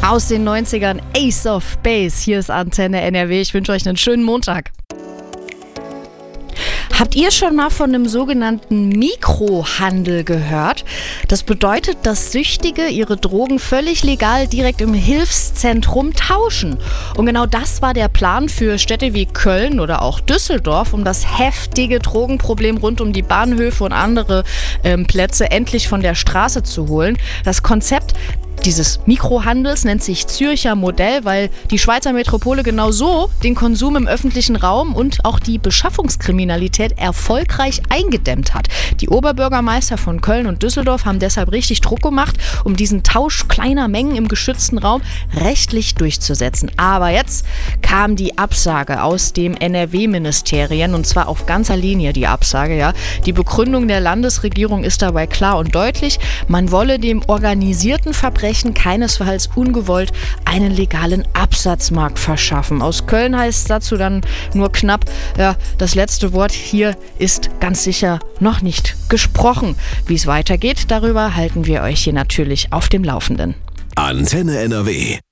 Aus den 90ern, Ace of Base. Hier ist Antenne NRW. Ich wünsche euch einen schönen Montag. Habt ihr schon mal von einem sogenannten Mikrohandel gehört? Das bedeutet, dass Süchtige ihre Drogen völlig legal direkt im Hilfszentrum tauschen. Und genau das war der Plan für Städte wie Köln oder auch Düsseldorf, um das heftige Drogenproblem rund um die Bahnhöfe und andere Plätze endlich von der Straße zu holen. Das Konzept dieses Mikrohandels nennt sich Zürcher Modell, weil die Schweizer Metropole genau so den Konsum im öffentlichen Raum und auch die Beschaffungskriminalität erfolgreich eingedämmt hat. Die Oberbürgermeister von Köln und Düsseldorf haben deshalb richtig Druck gemacht, um diesen Tausch kleiner Mengen im geschützten Raum rechtlich durchzusetzen. Aber jetzt kam die Absage aus dem NRW-Ministerien, und zwar auf ganzer Linie die Absage. Ja. Die Begründung der Landesregierung ist dabei klar und deutlich. Man wolle dem organisierten Verbrechen keinesfalls ungewollt einen legalen Absatzmarkt verschaffen. Aus Köln heißt es dazu dann nur knapp, ja, das letzte Wort hier ist ganz sicher noch nicht gesprochen. Wie es weitergeht, darüber halten wir euch hier natürlich auf dem Laufenden. Antenne NRW